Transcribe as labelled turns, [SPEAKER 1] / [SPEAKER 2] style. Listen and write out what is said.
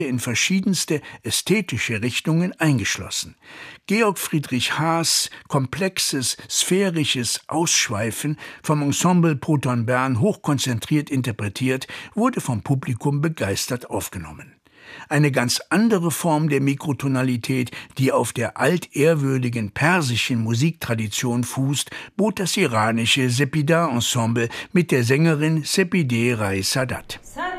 [SPEAKER 1] in verschiedenste ästhetische Richtungen eingeschlossen. Georg Friedrich Haas' komplexes, sphärisches Ausschweifen, vom Ensemble Proton Bern hochkonzentriert interpretiert, wurde vom Publikum begeistert aufgenommen. Eine ganz andere Form der Mikrotonalität, die auf der altehrwürdigen persischen Musiktradition fußt, bot das iranische Sepideh-Ensemble mit der Sängerin Sepideh Rai Sadat.